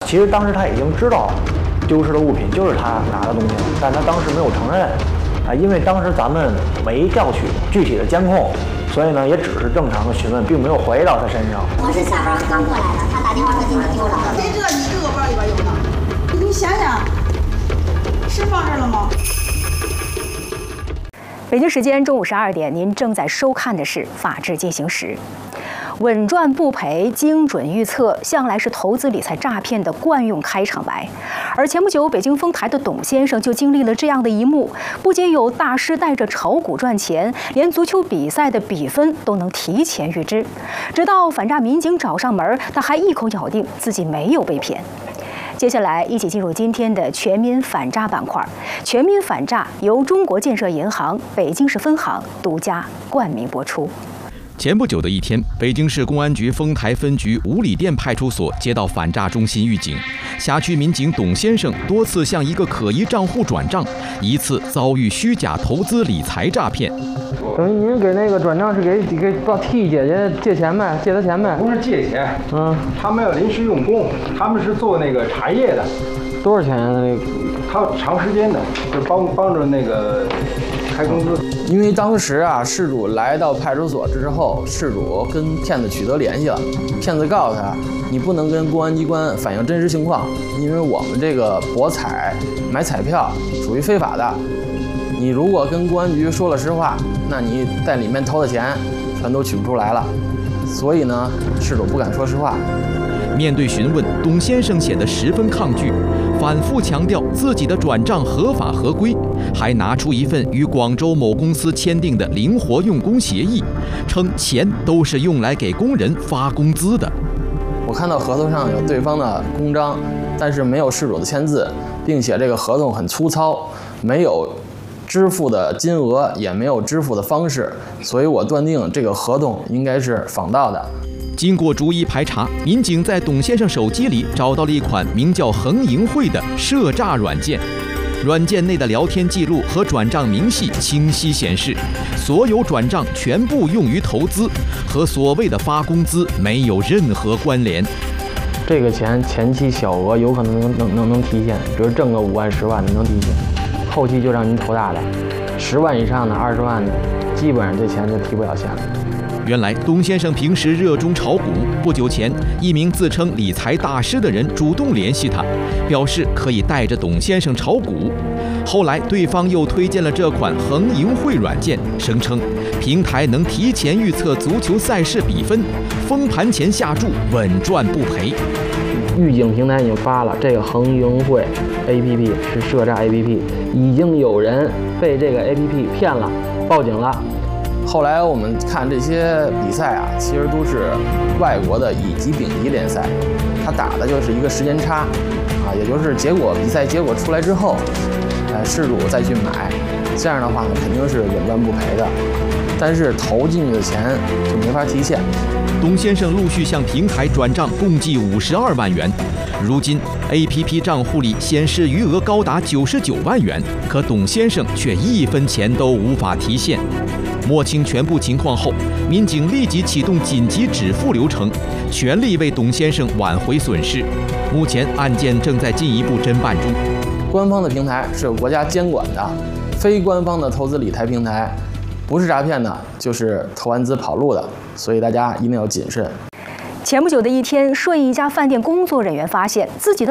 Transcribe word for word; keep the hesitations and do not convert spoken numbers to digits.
其实当时他已经知道丢失的物品就是他拿的东西了，但他当时没有承认啊，因为当时咱们没调取具体的监控，所以呢也只是正常的询问，并没有怀疑到他身上。 我是下班刚过来的，他打电话说今天丢了。 谁知道你这个包里边有呢？你想想，是放这儿了吗？ 北京时间中午十二点，您正在收看的是《法治进行时》。稳赚不赔、精准预测，向来是投资理财诈骗的惯用开场白。而前不久，北京丰台的董先生就经历了这样的一幕：不仅有大师带着炒股赚钱，连足球比赛的比分都能提前预知。直到反诈民警找上门，他还一口咬定自己没有被骗。接下来，一起进入今天的全民反诈板块。全民反诈由中国建设银行北京市分行独家冠名播出。 前不久的一天，北京市公安局丰台分局五里店派出所接到反诈中心预警，辖区民警董先生多次向一个可疑账户转账，疑似遭遇虚假投资理财诈骗。 等于您给那个转账是给给帮替姐姐借钱呗，借她钱呗？ 不是借钱， 嗯， 他们要临时用工，他们是做那个茶叶的。 多少钱啊？那个他长时间的，就帮帮着那个开工资。 因为当时啊，事主来到派出所之后，事主跟骗子取得联系了，骗子告诉他，你不能跟公安机关反映真实情况，因为我们这个博彩买彩票属于非法的，你如果跟公安局说了实话，那你在里面投的钱全都取不出来了，所以呢，事主不敢说实话。 面对询问，董先生显得十分抗拒，反复强调自己的转账合法合规，还拿出一份与广州某公司签订的灵活用工协议，称钱都是用来给工人发工资的。 我看到合同上有对方的公章，但是没有事主的签字，并且这个合同很粗糙，没有支付的金额，也没有支付的方式，所以我断定这个合同应该是仿造的。 经过逐一排查，民警在董先生手机里找到了一款名叫恒盈汇的涉诈软件。软件内的聊天记录和转账明细清晰显示，所有转账全部用于投资，和所谓的发工资没有任何关联。 这个钱前期小额有可能能能能能提现，比如挣个五万、十万的能提现，后期就让您投大的，十万以上的、二十万的，基本上这钱就提不了现了。 原来，董先生平时热衷炒股。不久前，一名自称理财大师的人主动联系他，表示可以带着董先生炒股。后来，对方又推荐了这款恒盈汇软件，声称平台能提前预测足球赛事比分，封盘前下注，稳赚不赔。 预警平台已经发了，这个恒盈汇 A P P 是涉诈 A P P， 已经有人被这个 A P P 骗了，报警了。 后来我们看这些比赛啊，其实都是外国的乙级丙级联赛，它打的就是一个时间差，啊，也就是结果比赛结果出来之后，呃，事主再去买，这样的话呢，肯定是稳赚不赔的，但是投进去的钱就没法提现。 董先生陆续向平台转账共计五十二万元，如今 A P P 账户里显示余额高达九十九万元，可董先生却一分钱都无法提现。摸清全部情况后，民警立即启动紧急止付流程，全力为董先生挽回损失。目前案件正在进一步侦办中。 官方的平台是有国家监管的，非官方的投资理财平台，不是诈骗的，就是投完资跑路的，所以大家一定要谨慎。 前不久的一天，顺义一家饭店工作人员发现自己的